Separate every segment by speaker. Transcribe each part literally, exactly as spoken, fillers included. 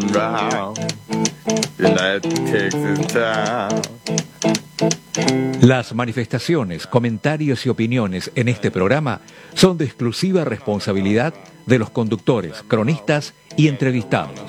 Speaker 1: Las manifestaciones, comentarios y opiniones en este programa son de exclusiva responsabilidad de los conductores, cronistas y entrevistados.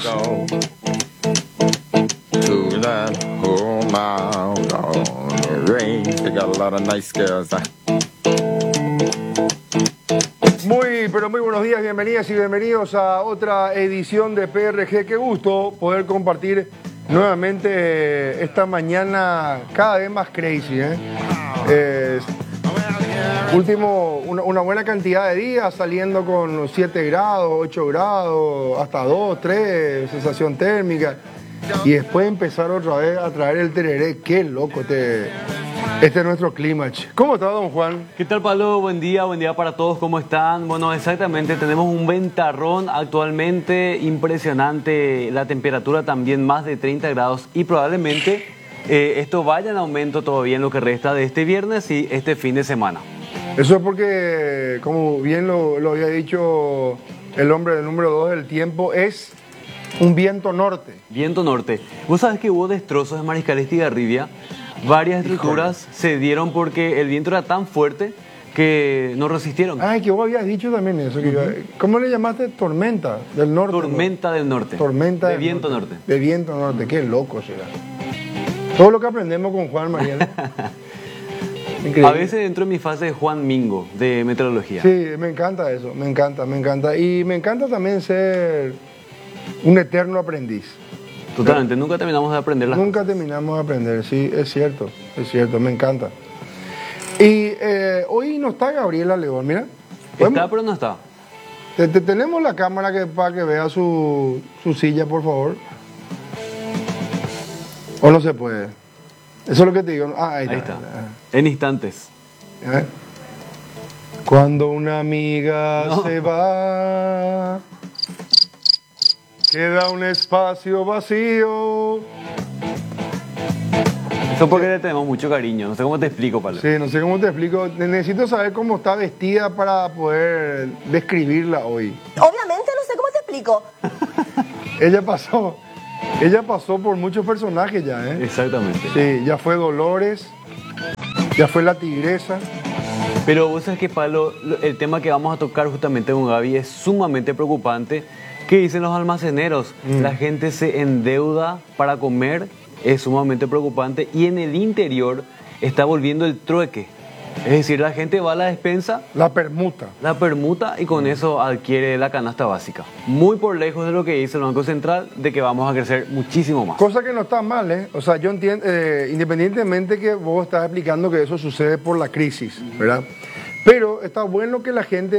Speaker 2: Muy, pero muy buenos días, bienvenidas y bienvenidos a otra edición de P R G. Qué gusto poder compartir nuevamente esta mañana cada vez más crazy, ¿eh? Eh, último, una, una buena cantidad de días saliendo con siete grados, ocho grados, hasta dos, tres, sensación térmica. Y después empezar otra vez a traer el tereré. Qué loco este, este es nuestro clima. ¿Cómo está, don Juan?
Speaker 3: ¿Qué tal, Pablo? Buen día, buen día para todos. ¿Cómo están? Bueno, exactamente, tenemos un ventarrón actualmente impresionante. La temperatura también más de treinta grados y probablemente eh, esto vaya en aumento todavía en lo que resta de este viernes y este fin de semana.
Speaker 2: Eso es porque, como bien lo, lo había dicho el hombre del número dos del tiempo, es un viento norte.
Speaker 3: Viento norte. Vos sabés que hubo destrozos en Mariscal Estigarribia. Varias estructuras Híjole. se dieron porque el viento era tan fuerte que no resistieron.
Speaker 2: Ay, que vos habías dicho también eso. Que uh-huh. yo, ¿Cómo le llamaste? Tormenta del norte.
Speaker 3: Tormenta ¿no? del norte.
Speaker 2: Tormenta
Speaker 3: de
Speaker 2: del
Speaker 3: viento
Speaker 2: norte.
Speaker 3: norte.
Speaker 2: De viento norte. Qué loco será. Todo lo que aprendemos con Juan Mariano.
Speaker 3: Increíble. A veces entro en mi fase de Juan Mingo, de meteorología.
Speaker 2: Sí, me encanta eso. Me encanta, me encanta. Y me encanta también ser un eterno aprendiz.
Speaker 3: Totalmente, nunca terminamos de aprender las
Speaker 2: Nunca
Speaker 3: cosas.
Speaker 2: terminamos de aprender, sí, es cierto, es cierto, me encanta. Y eh, hoy no está Gabriela León, mira.
Speaker 3: Está, pero no está.
Speaker 2: Te, te, tenemos la cámara que, para que vea su, su silla, por favor. ¿O no se puede? Eso es lo que te digo. Ah, ahí,
Speaker 3: ahí
Speaker 2: está.
Speaker 3: está. En instantes.
Speaker 2: ¿Eh? Cuando una amiga no. se va, queda un espacio vacío.
Speaker 3: Eso porque le tenemos mucho cariño. No sé cómo te explico, Pablo.
Speaker 2: Sí, no sé cómo te explico. Necesito saber cómo está vestida para poder describirla hoy.
Speaker 4: Obviamente no sé cómo te explico.
Speaker 2: Ella pasó, ella pasó por muchos personajes ya, ¿eh?
Speaker 3: Exactamente.
Speaker 2: Sí, ya fue Dolores, ya fue la Tigresa.
Speaker 3: Pero vos sabés que, Pablo, el tema que vamos a tocar justamente con Gaby es sumamente preocupante. ¿Qué dicen los almaceneros? Mm. La gente se endeuda para comer, es sumamente preocupante. Y en el interior está volviendo el trueque. Es decir, la gente va a la despensa.
Speaker 2: La permuta.
Speaker 3: La permuta y con mm. eso adquiere la canasta básica. Muy por lejos de lo que dice el Banco Central, de que vamos a crecer muchísimo más.
Speaker 2: Cosa que no está mal, ¿eh? O sea, yo entiendo, eh, independientemente que vos estás explicando que eso sucede por la crisis, ¿verdad? Pero está bueno que la gente